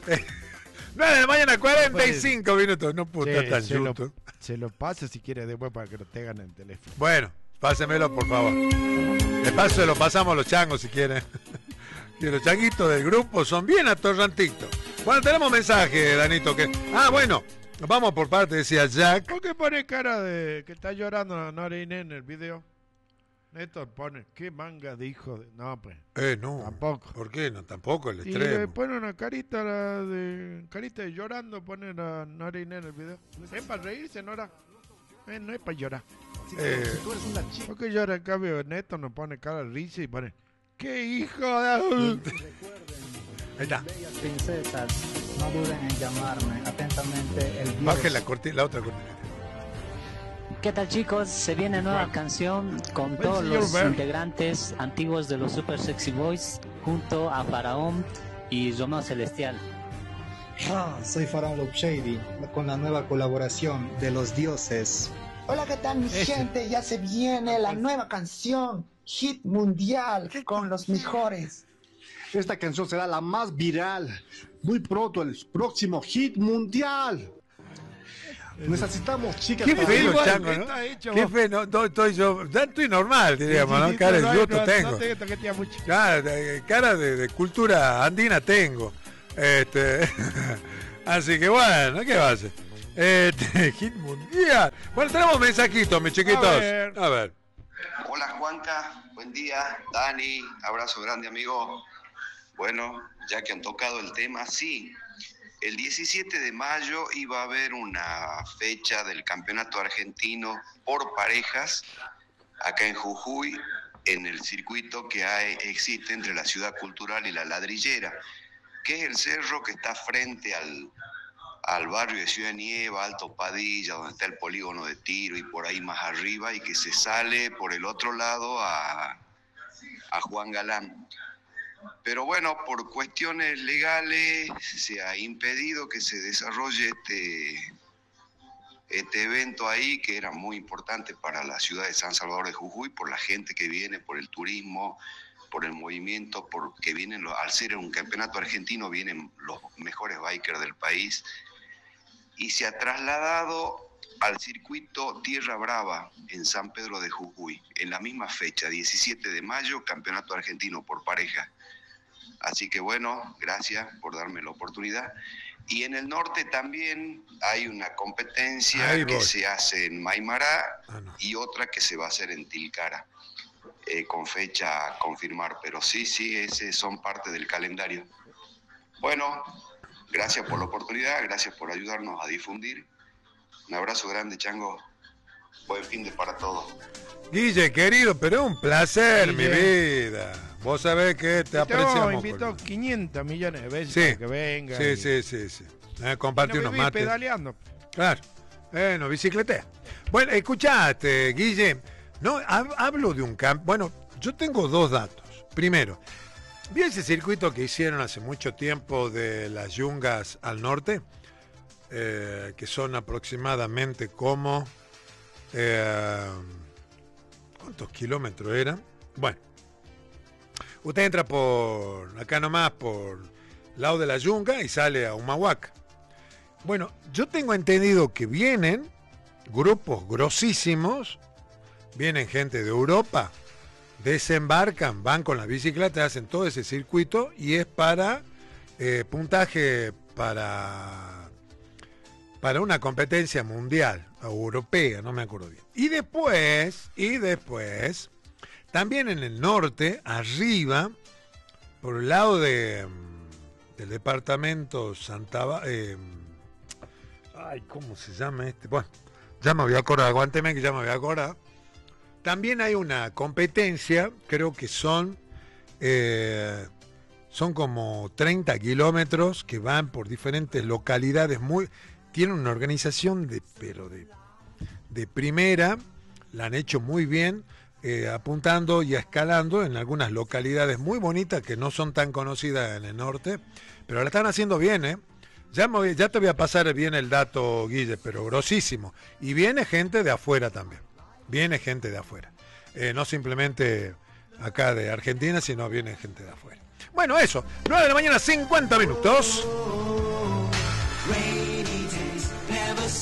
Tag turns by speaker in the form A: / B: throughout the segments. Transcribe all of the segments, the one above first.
A: 9 de la mañana, 45 minutos. No puedo estar tan yuto.
B: Se lo paso si quiere después para que lo tengan en el teléfono.
A: Bueno, pásemelo por favor. De paso se lo pasamos a los changos si quieren. Que los changuitos del grupo son bien atorrantitos. Bueno, tenemos mensaje, Danito. Bueno, vamos por parte, decía Jack.
B: ¿Por qué pone cara de que está llorando Nora Inés en el video? Néstor pone, ¿qué manga de hijo de...? No, pues.
A: No.
B: Tampoco.
A: ¿Por qué? No, tampoco el extremo.
B: Y le pone una carita de llorando, pone la Nora Inés en el video. ¿Es para reírse, Nora? No es para llorar. ¿Por qué llora? En cambio, Néstor nos pone cara de risa y pone, ¡qué hijo de...!
A: Ahí está.
C: Bellas princesas, no duden en llamarme. Atentamente, el dios.
A: Baje la otra cortina.
D: ¿Qué tal, chicos? Se viene nueva canción con todos los integrantes antiguos de los Super Sexy Boys junto a Faraón y Romeo Celestial.
C: Soy Faraón Love Shady con la nueva colaboración de Los Dioses.
E: Hola, ¿qué tal, mi gente? Ya se viene la nueva canción, hit mundial, con los mejores.
F: Esta canción será la más viral. Muy pronto, el próximo hit mundial. Necesitamos chicas.
A: Qué feo, chango, ¿no? Qué feo, no, estoy normal, diríamos, ¿no? Cara de yuto tengo. Claro, cara de cultura andina tengo. Así que bueno, ¿qué va a hacer? Hit mundial. Bueno, tenemos mensajitos, mis chiquitos. A ver.
G: Hola, Juanca, buen día. Dani, abrazo grande, amigo. Bueno, ya que han tocado el tema, sí. El 17 de mayo iba a haber una fecha del campeonato argentino por parejas acá en Jujuy, en el circuito que existe entre la Ciudad Cultural y la Ladrillera, que es el cerro que está frente al barrio de Ciudad Nieva, Alto Padilla, donde está el polígono de tiro y por ahí más arriba, y que se sale por el otro lado a Juan Galán. Pero bueno, por cuestiones legales se ha impedido que se desarrolle este evento ahí, que era muy importante para la ciudad de San Salvador de Jujuy, por la gente que viene, por el turismo, por el movimiento, porque vienen, al ser un campeonato argentino, vienen los mejores bikers del país, y se ha trasladado al circuito Tierra Brava en San Pedro de Jujuy, en la misma fecha, 17 de mayo, campeonato argentino por pareja. Así que bueno, gracias por darme la oportunidad. Y en el norte también hay una competencia que se hace en Maimará y otra que se va a hacer en Tilcara, con fecha a confirmar. Pero sí, ese son parte del calendario. Bueno, gracias por la oportunidad, gracias por ayudarnos a difundir. Un abrazo grande, Chango. Buen fin de para todos.
A: Guille, querido, pero es un placer, Guille, mi vida. Vos sabés que te apreciamos.
B: Te invito 500 millones de veces para que venga.
A: Sí. Compartir unos mates.
B: Pedaleando.
A: Claro. No bicicletea. Bueno, escuchaste, Guille. No, hablo de un campo. Bueno, yo tengo dos datos. Primero, vi ese circuito que hicieron hace mucho tiempo de las Yungas al norte, que son aproximadamente como... ¿cuántos kilómetros eran? Bueno, usted entra por acá nomás, por lado de la Yunga y sale a Humahuaca. Bueno, yo tengo entendido que vienen grupos grosísimos, vienen gente de Europa, desembarcan, van con las bicicletas, hacen todo ese circuito y es para puntaje para una competencia mundial o europea, no me acuerdo bien. Y después, también en el norte, arriba, por el lado del departamento ¿cómo se llama este? Bueno, ya me voy a acordar, aguánteme que ya me voy a acordar. También hay una competencia, creo que son como 30 kilómetros que van por diferentes localidades tienen una organización de primera, la han hecho muy bien, apuntando y escalando en algunas localidades muy bonitas que no son tan conocidas en el norte, pero la están haciendo bien, ¿eh? Ya te voy a pasar bien el dato, Guille, pero grosísimo. Y viene gente de afuera también, no simplemente acá de Argentina, sino viene gente de afuera. Bueno, eso, 9 de la mañana, 50 minutos.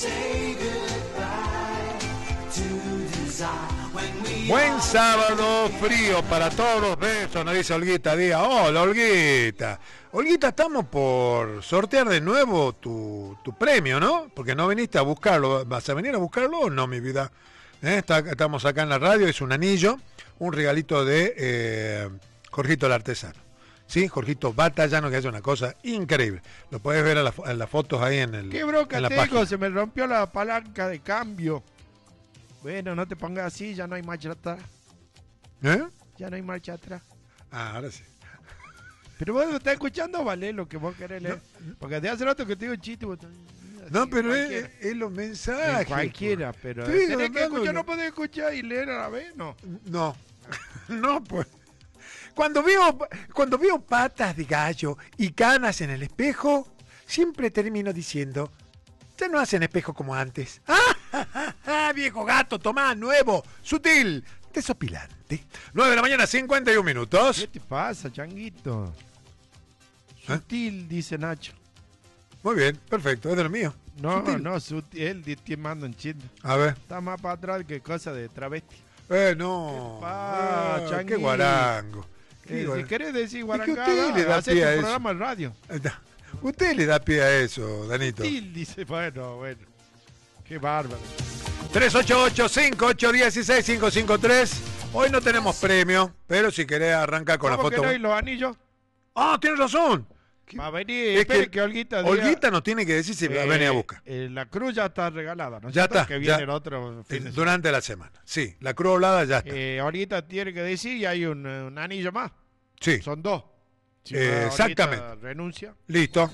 A: Buen sábado frío para todos. Besos, nos dice Olguita Díaz. Hola, Olguita. Olguita, estamos por sortear de nuevo tu premio, ¿no? Porque no viniste a buscarlo. ¿Vas a venir a buscarlo o no, mi vida? Estamos acá en la radio, es un anillo, un regalito de Jorgito el Artesano. Sí, Jorgito Batallano, que hace una cosa increíble. Lo puedes ver en las fotos ahí en el.
B: ¿Qué bronca
A: en la
B: tengo?
A: página.
B: Se me rompió la palanca de cambio. Bueno, no te pongas así, ya no hay marcha atrás.
A: ¿Eh?
B: Ya no hay marcha atrás.
A: Ah, ahora sí.
B: Pero vos estás escuchando, vale, lo que vos querés leer. Porque de hace rato que te digo chiste, vos
A: No, pero es los mensajes.
B: Cualquiera, pero
A: Sí,
B: tenés que
A: mandando-
B: escuchar, no podés escuchar y leer a la vez, ¿no?
A: No, no, pues. Cuando veo patas de gallo y canas en el espejo, siempre termino diciendo, ya no hacen espejo como antes. ¡Ah! Viejo gato, tomá, nuevo, sutil, desopilante. 9 de la mañana, 51 minutos.
B: ¿Qué te pasa, changuito? Sutil, dice Nacho.
A: Muy bien, perfecto, es de lo mío.
B: No,
A: Sutil.
B: no, sutil, él te manda un chiste.
A: A ver.
B: Está más para atrás que cosa de travesti.
A: No.
B: ¿Qué pasa,
A: Qué
B: changuito?
A: guarango. Qué
B: Si
A: guarango.
B: querés decir
A: Es que
B: guarangada,
A: usted le da
B: hacete
A: pie a
B: un
A: eso.
B: programa de radio.
A: Usted le da pie a eso, Danito.
B: Sutil, dice, bueno. Qué bárbaro.
A: 388-5816-553. Hoy no tenemos premio, pero si querés arrancar con la
B: ¿Cómo
A: foto.
B: que no hay los anillos?
A: Ah, tienes razón.
B: Va a venir,
A: Es
B: espere
A: que
B: que Olguita diga-
A: Olguita nos tiene que decir si va a venir a buscar.
B: La cruz ya está regalada, ¿no?
A: Ya está.
B: Que viene
A: ya,
B: el otro fin de semana.
A: durante la semana. Sí, la cruz doblada ya está.
B: Olguita tiene que decir y hay un anillo más.
A: Sí.
B: Son dos. Si
A: Exactamente.
B: Olguita renuncia.
A: Listo.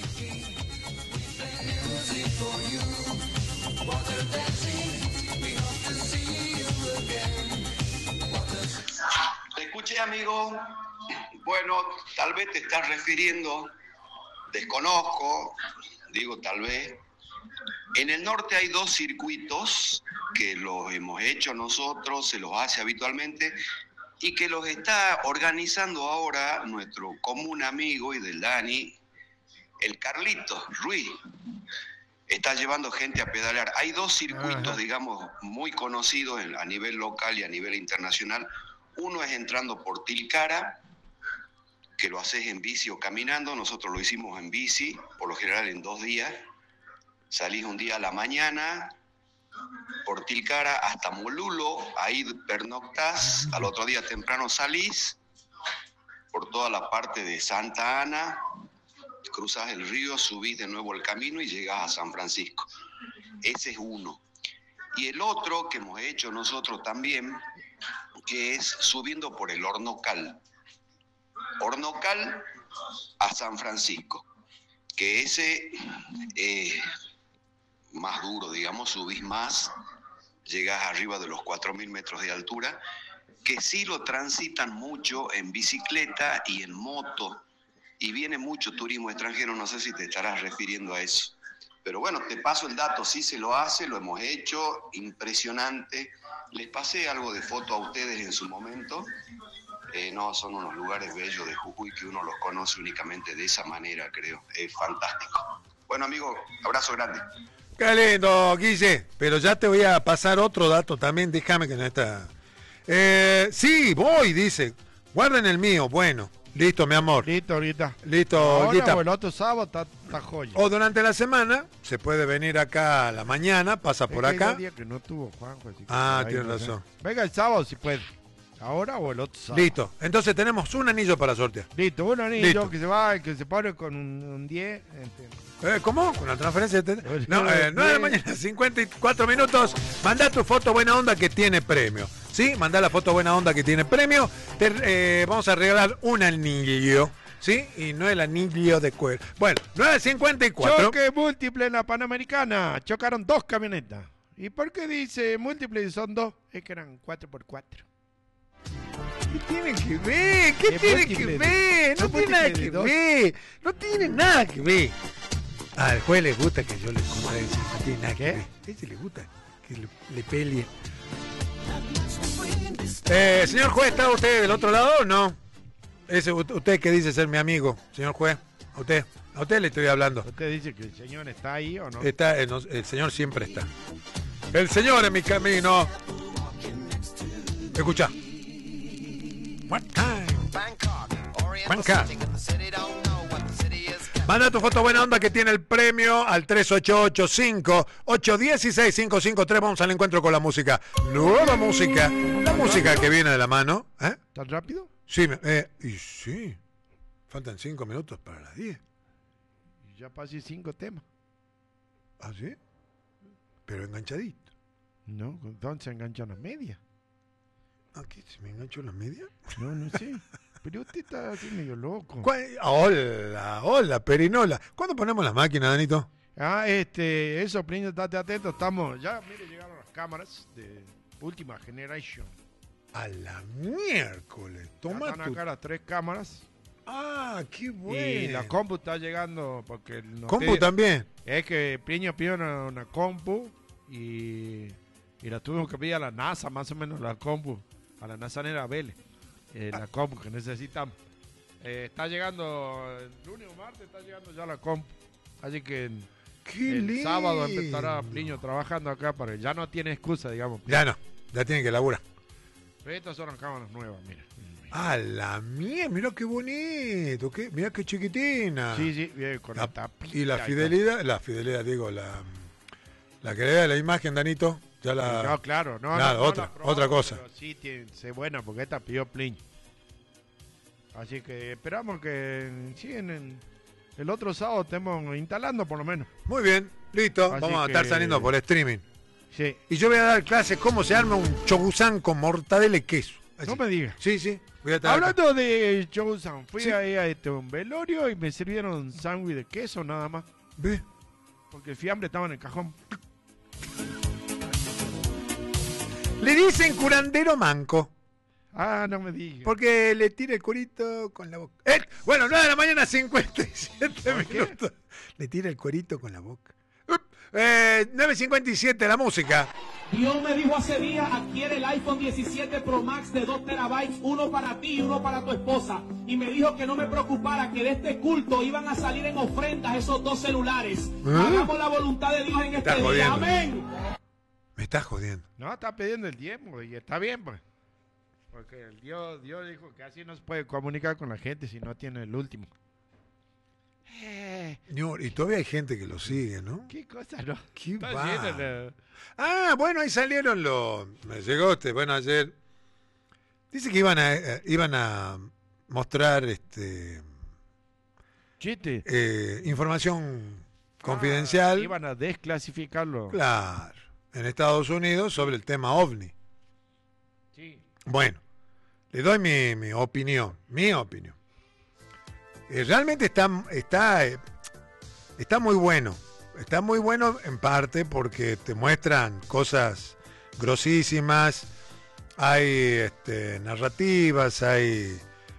G: Te escuché, amigo. Bueno, tal vez te estás refiriendo, desconozco, digo tal vez. En el norte hay 2 circuitos que los hemos hecho nosotros, se los hace habitualmente, y que los está organizando ahora nuestro común amigo y del Dani, el Carlitos Ruiz. Está llevando gente a pedalear. Hay 2 circuitos, digamos, muy conocidos a nivel local y a nivel internacional. Uno es entrando por Tilcara, que lo haces en bici o caminando. Nosotros lo hicimos en bici, por lo general en 2 días. Salís un día a la mañana por Tilcara hasta Molulo, ahí pernoctás, al otro día temprano salís por toda la parte de Santa Ana, cruzás el río, subís de nuevo el camino y llegás a San Francisco. Ese es uno. Y el otro que hemos hecho nosotros también, que es subiendo por el Hornocal. Hornocal a San Francisco, que ese más duro, digamos, subís más, llegás arriba de los 4.000 metros de altura, que sí lo transitan mucho en bicicleta y en moto, y viene mucho turismo extranjero, no sé si te estarás refiriendo a eso. Pero bueno, te paso el dato, sí se lo hace, lo hemos hecho, impresionante. Les pasé algo de foto a ustedes en su momento. No, son unos lugares bellos de Jujuy que uno los conoce únicamente de esa manera, creo. Es fantástico. Bueno, amigo, abrazo grande.
A: Qué lindo, Guille. Pero ya te voy a pasar otro dato también, déjame que no está. Sí, voy, dice. Guarden el mío, bueno. Listo, mi amor.
B: Listo, ahorita.
A: Listo,
B: Ahora
A: Olguita.
B: o el otro sábado está joya.
A: O durante la semana, se puede venir acá a la mañana, pasa por
B: Es que hay
A: acá.
B: 2 días que no tuvo Juanjo, así que
A: Ah,
B: ahí
A: tienes
B: no sé.
A: razón.
B: Venga el sábado si puede. Ahora o el otro sábado.
A: Listo. Entonces tenemos un anillo para sortear.
B: Listo, un anillo
A: Listo.
B: que se va, que se pone con un 10.
A: ¿Cómo? ¿Con la transferencia? No, 9 de la
B: Bien.
A: mañana, 54 minutos. Mandá tu foto buena onda que tiene premio. ¿Sí? Mandá la foto buena onda que tiene premio. Vamos a regalar un anillo. ¿Sí? Y no el anillo de cuero. Bueno, 9.54.
B: Choque múltiple en la Panamericana. Chocaron 2 camionetas. ¿Y por qué dice múltiple y son 2? Es que eran 4x4.
A: ¿Qué tiene que ver? ¿Qué
B: Es
A: tiene que
B: múltiple
A: ver? No
B: es
A: tiene nada
B: múltiple
A: que
B: de dos.
A: ver. No tiene nada que ver. Al juez le gusta que yo le contradiga. No tiene nada que ver. A ese le gusta que le pelee. Señor juez, ¿está usted del otro lado o no? ¿Usted que dice ser mi amigo, señor juez? A usted le estoy hablando.
B: ¿Usted dice que el señor está ahí o no?
A: El señor siempre está. El señor en mi camino. Escucha. Bangkok. Manda tu foto buena onda que tiene el premio al 3885-816-553. Vamos al encuentro con la música. Nueva música. La música que viene de la mano.
B: ¿Tan rápido?
A: Sí, y sí. Faltan 5 minutos para las 10.
B: Y ya pasé 5 temas.
A: ¿Ah, sí? Pero enganchadito.
B: No, ¿dónde se enganchan las medias?
A: ¿Aquí se me enganchó las medias?
B: No sé. Pero usted está así medio loco.
A: Hola, perinola. ¿Cuándo ponemos la máquina, Danito?
B: Eso, Plinio, estate atento. Estamos, ya, mire, llegaron las cámaras de última generación.
A: A la miércoles. Toma
B: están acá las 3 cámaras.
A: Ah, qué bueno.
B: Y la compu está llegando porque...
A: ¿Compu también?
B: Es que Plinio pidió una compu y la tuvimos que pedir a la NASA, más o menos, la compu. A la NASA era Vélez. La compu que necesitamos. Está llegando el lunes o martes, está llegando ya la compu. Así que el sábado empezará Plinio trabajando acá, para ya no tiene excusa, digamos.
A: Ya tiene que laburar.
B: Pero estas son las cámaras nuevas, mira.
A: ¡A la mierda! Mira qué bonito, mira qué chiquitina.
B: Sí, bien, con la tapita.
A: Y la fidelidad, digo, la calidad de la imagen, Danito.
B: No, claro,
A: otra cosa.
B: Pero sí, es buena porque esta pidió Plinio. Así que esperamos que en el otro sábado estemos instalando por lo menos.
A: Muy bien, listo.
B: Así
A: vamos a estar saliendo por streaming.
B: Sí.
A: Y yo voy a dar clases cómo se arma un chogusán con mortadela y queso. Así.
B: No me digas.
A: Sí. Voy a estar
B: hablando de chogusán, fui ahí a un velorio y me sirvieron sándwich de queso nada más.
A: ¿Ve?
B: Porque el fiambre estaba en el cajón.
A: Le dicen curandero manco.
B: No me digas.
A: Porque le tira el cuerito con la boca. Bueno, 9 de la mañana, 57 minutos. Le tira el cuerito con la boca. 9:57, la música.
H: Dios me dijo hace días, adquiere el iPhone 17 Pro Max de 2 terabytes, uno para ti y uno para tu esposa. Y me dijo que no me preocupara, que de este culto iban a salir en ofrendas esos 2 celulares. Hagamos la voluntad de Dios en este día. Amén.
A: Me estás jodiendo.
B: No, está pidiendo el diezmo y está bien, pues. Porque el Dios dijo que así no se puede comunicar con la gente si no tiene el último.
A: Y todavía hay gente que lo sigue, ¿no?
B: ¿Qué cosa, no?
A: ¿Qué va? Bueno, ahí salieron me llegó ayer. Dice que iban a mostrar información confidencial.
B: Iban a desclasificarlo.
A: Claro, en Estados Unidos sobre el tema OVNI.
B: Sí.
A: Bueno, le doy mi opinión. Realmente está muy bueno. Está muy bueno en parte porque te muestran cosas grosísimas, hay narrativas, hay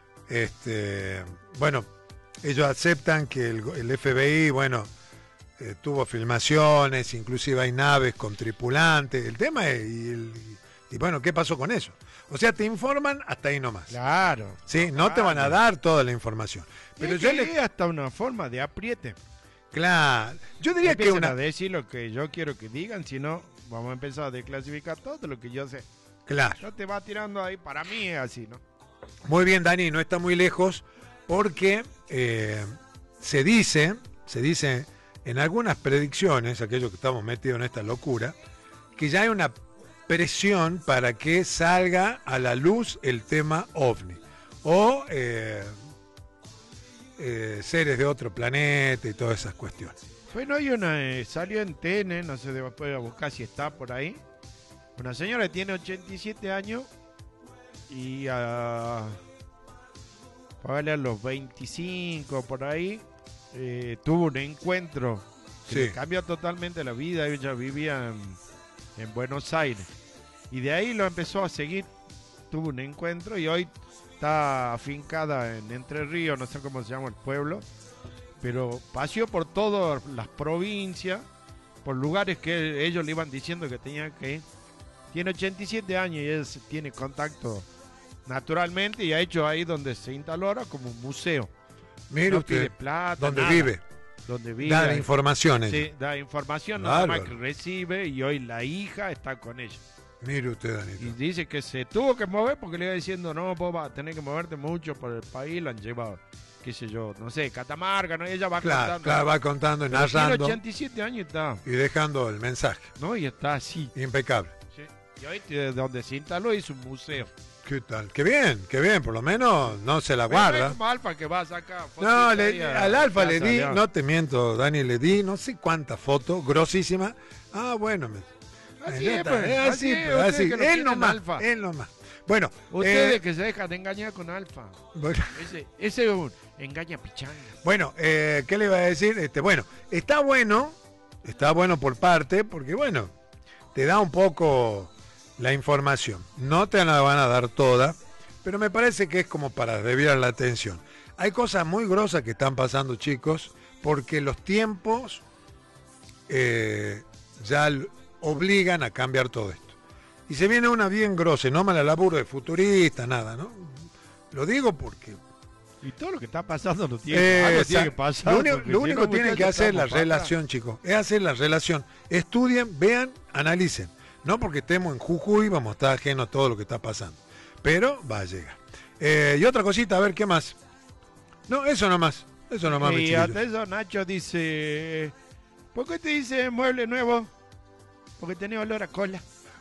A: ellos aceptan que el FBI, tuvo filmaciones, inclusive hay naves con tripulantes. El tema es, ¿qué pasó con eso? O sea, te informan hasta ahí nomás.
B: Claro.
A: Sí, no te van a dar toda la información. Pero
B: yo le hasta una forma de apriete.
A: Claro. Yo diría que
B: a decir lo que yo quiero que digan, si no, vamos a empezar a desclasificar todo lo que yo sé.
A: Claro.
B: No te va tirando ahí, para mí es así, ¿no?
A: Muy bien, Dani, no está muy lejos porque se dice en algunas predicciones, aquellos que estamos metidos en esta locura, que ya hay una presión para que salga a la luz el tema OVNI o seres de otro planeta y todas esas cuestiones.
B: Bueno, hay salió en TN, no sé, después a buscar si está por ahí, una señora que tiene 87 años y págale a los 25 por ahí, tuvo un encuentro que le cambió totalmente la vida. Ella vivía en Buenos Aires y de ahí lo empezó a seguir, tuvo un encuentro y hoy está afincada en Entre Ríos, no sé cómo se llama el pueblo, pero paseó por todas las provincias, por lugares que ellos le iban diciendo que tenía que ir. Tiene 87 años y él tiene contacto naturalmente y ha hecho ahí donde se instaló ahora como un museo.
A: Mire
B: no
A: usted,
B: pide plata,
A: ¿dónde
B: nada.
A: vive?
B: Donde vive.
A: Da informaciones.
B: Sí, da información, nada más que
A: Bárbaro.
B: recibe y hoy la hija está con ella.
A: Mire usted,
B: Y
A: Danilo.
B: dice que se tuvo que mover porque le iba diciendo, no, vos vas a tener que moverte mucho por el país, lo han llevado, qué sé yo, no sé, Catamarca, ¿no? Ella va
A: Claro,
B: contando.
A: claro, va contando y
B: Pero tiene
A: narrando
B: 87 años y está,
A: y dejando el mensaje.
B: ¿no? Y está así.
A: Impecable.
B: Sí. Y hoy donde se instaló hizo un museo.
A: ¿Qué tal? Qué bien, por lo menos no se la
B: Pero no es
A: guarda.
B: como Alfa que va a sacar fotos
A: No,
B: ahí
A: al Alfa le
B: Plaza
A: di,
B: León.
A: no te miento, Dani, le di no sé cuántas fotos, grosísimas. Ah, bueno.
B: Así
A: ya
B: es,
A: está,
B: pues, así es, ustedes
A: así.
B: que lo
A: Él
B: quieren
A: nomás,
B: Alfa.
A: él nomás. Bueno,
B: Ustedes que se dejan de engañar con Alfa.
A: bueno,
B: Ese es un engaña pichanga.
A: bueno, ¿qué le iba a decir? Bueno, está bueno por parte, porque bueno, te da un poco la información. No te la van a dar toda, pero me parece que es como para desviar la atención. Hay cosas muy grosas que están pasando, chicos, porque los tiempos ya obligan a cambiar todo esto. Y se viene una bien grosa, no me la laburo de futurista, nada, ¿no? Lo digo porque
B: Y todo lo que está pasando no tiene, algo tiene que pasar.
A: lo único,
B: porque
A: lo
B: si
A: único
B: no,
A: que tienen que
B: muchachos,
A: hacer la
B: estamos para
A: relación, chicos, es hacer la relación. Estudien, vean, analicen. No porque estemos en Jujuy vamos a estar ajenos a todo lo que está pasando. Pero va a llegar. Y otra cosita, a ver, ¿qué más? No, eso nomás. Eso nomás, mis
B: Y
A: chiquillos.
B: ante eso Nacho dice, ¿por qué te dice mueble nuevo? Porque tenía olor a cola.